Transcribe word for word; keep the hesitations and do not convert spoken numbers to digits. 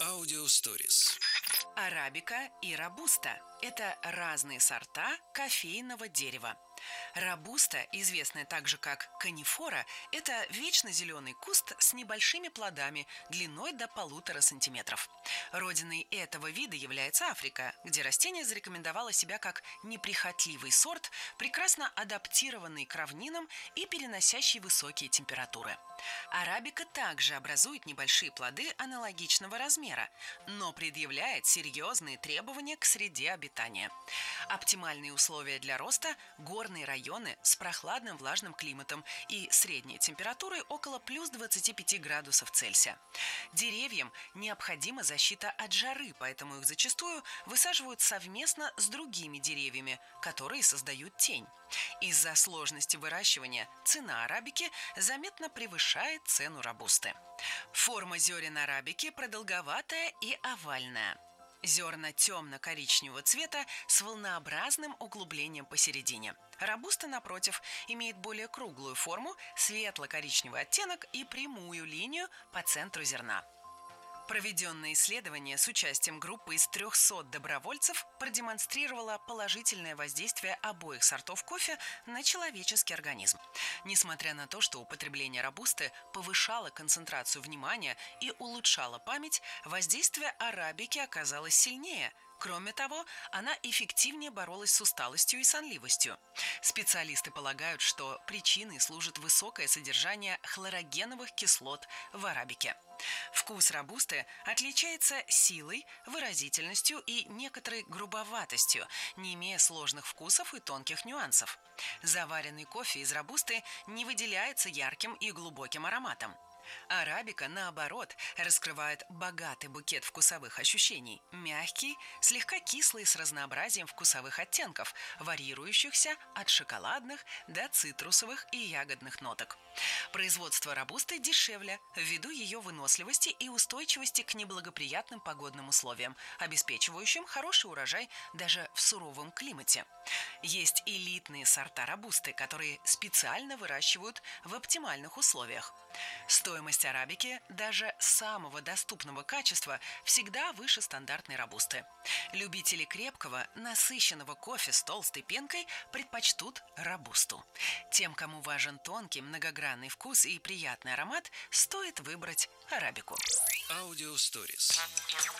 Аудиосторис. Арабика и робуста – это разные сорта кофейного дерева. Робуста, известная также как канифора, это вечно зеленый куст с небольшими плодами длиной до полутора сантиметров. Родиной этого вида является Африка, где растение зарекомендовало себя как неприхотливый сорт, прекрасно адаптированный к равнинам и переносящий высокие температуры. Арабика также образует небольшие плоды аналогичного размера, но предъявляет серьезные требования к среде обитания. Оптимальные условия для роста – горные районы с прохладным влажным климатом и средней температурой около плюс двадцати пяти градусов Цельсия. Деревьям необходима защита от жары, поэтому их зачастую высаживают совместно с другими деревьями, которые создают тень. Из-за сложности выращивания цена арабики заметно превышает цену робусты. Форма зерен арабики продолговатая и овальная. Зерна темно-коричневого цвета с волнообразным углублением посередине. Робуста, напротив, имеет более круглую форму, светло-коричневый оттенок и прямую линию по центру зерна. Проведенное исследование с участием группы из трехсот добровольцев продемонстрировало положительное воздействие обоих сортов кофе на человеческий организм. Несмотря на то, что употребление робусты повышало концентрацию внимания и улучшало память, воздействие арабики оказалось сильнее. Кроме того, она эффективнее боролась с усталостью и сонливостью. Специалисты полагают, что причиной служит высокое содержание хлорогеновых кислот в арабике. Вкус робусты отличается силой, выразительностью и некоторой грубоватостью, не имея сложных вкусов и тонких нюансов. Заваренный кофе из робусты не выделяется ярким и глубоким ароматом. Арабика, наоборот, раскрывает богатый букет вкусовых ощущений. Мягкий, слегка кислый, с разнообразием вкусовых оттенков, варьирующихся от шоколадных до цитрусовых и ягодных ноток. Производство робусты дешевле ввиду ее выносливости и устойчивости к неблагоприятным погодным условиям, обеспечивающим хороший урожай даже в суровом климате. Есть элитные сорта робусты, которые специально выращивают в оптимальных условиях. Стоимость арабики, даже самого доступного качества, всегда выше стандартной робусты. Любители крепкого, насыщенного кофе с толстой пенкой предпочтут робусту. Тем, кому важен тонкий, многогранный вкус и приятный аромат, стоит выбрать арабику. Аудиосторис.